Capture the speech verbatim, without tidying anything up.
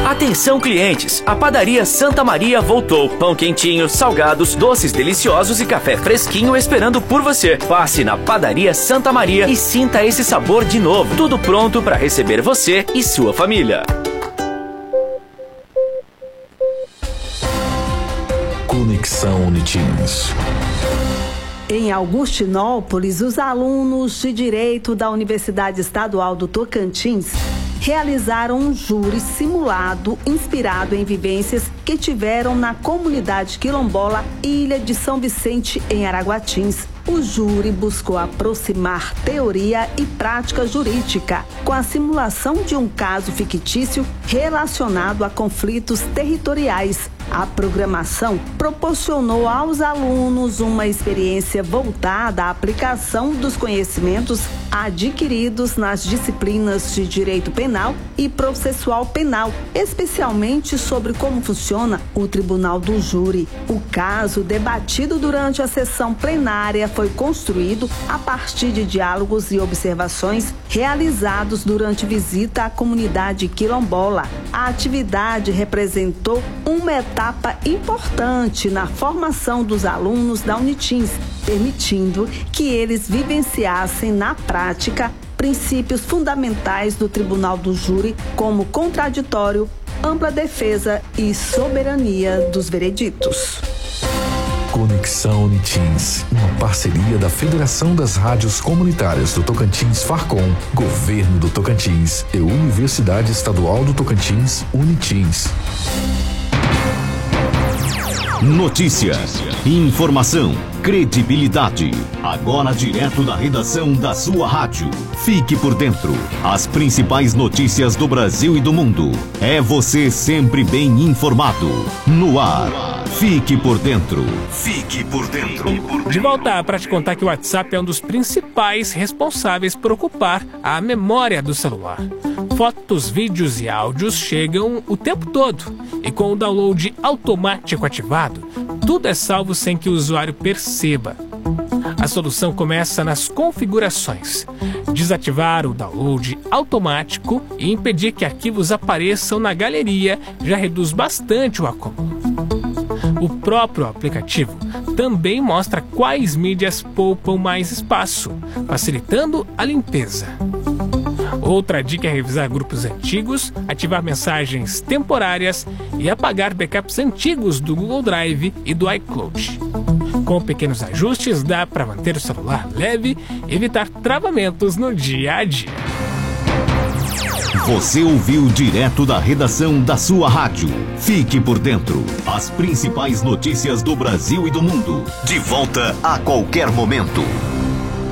Atenção clientes, a Padaria Santa Maria voltou. Pão quentinho, salgados, doces deliciosos e café fresquinho esperando por você. Passe na Padaria Santa Maria e sinta esse sabor de novo. Tudo pronto para receber você e sua família. Conexão Uniteens. Em Augustinópolis, os alunos de Direito da Universidade Estadual do Tocantins realizaram um júri simulado inspirado em vivências que tiveram na comunidade quilombola Ilha de São Vicente, em Araguatins. O júri buscou aproximar teoria e prática jurídica com a simulação de um caso fictício relacionado a conflitos territoriais. A programação proporcionou aos alunos uma experiência voltada à aplicação dos conhecimentos adquiridos nas disciplinas de Direito Penal e Processual Penal, especialmente sobre como funciona o Tribunal do Júri. O caso debatido durante a sessão plenária foi construído a partir de diálogos e observações realizados durante visita à comunidade quilombola. A atividade representou uma etapa importante na formação dos alunos da Uniteens, permitindo que eles vivenciassem na prática princípios fundamentais do Tribunal do Júri, como contraditório, ampla defesa e soberania dos vereditos. Conexão Uniteens, uma parceria da Federação das Rádios Comunitárias do Tocantins Farcom, Governo do Tocantins e Universidade Estadual do Tocantins, Uniteens. Notícia, informação, credibilidade. Agora direto da redação da sua rádio. Fique por dentro. As principais notícias do Brasil e do mundo. É você sempre bem informado. No ar. Fique por dentro. Fique por dentro. De volta para te contar que o WhatsApp é um dos principais responsáveis por ocupar a memória do celular. Fotos, vídeos e áudios chegam o tempo todo. E com o download automático ativado, tudo é salvo sem que o usuário perceba. A solução começa nas configurações. Desativar o download automático e impedir que arquivos apareçam na galeria já reduz bastante o acúmulo. O próprio aplicativo também mostra quais mídias poupam mais espaço, facilitando a limpeza. Outra dica é revisar grupos antigos, ativar mensagens temporárias e apagar backups antigos do Google Drive e do iCloud. Com pequenos ajustes, dá para manter o celular leve e evitar travamentos no dia a dia. Você ouviu direto da redação da sua rádio. Fique por dentro. As principais notícias do Brasil e do mundo. De volta a qualquer momento.